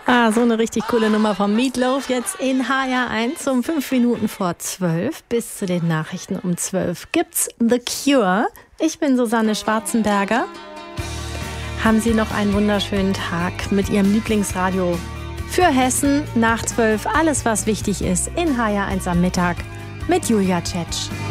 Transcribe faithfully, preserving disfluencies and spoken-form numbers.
Ah, so eine richtig coole Nummer vom Meatloaf jetzt in H R eins um fünf Minuten vor zwölf. Bis zu den Nachrichten um zwölf gibt's The Cure. Ich bin Susanne Schwarzenberger. Haben Sie noch einen wunderschönen Tag mit Ihrem Lieblingsradio für Hessen nach zwölf. Alles, was wichtig ist in H R eins am Mittag mit Julia Tschetsch.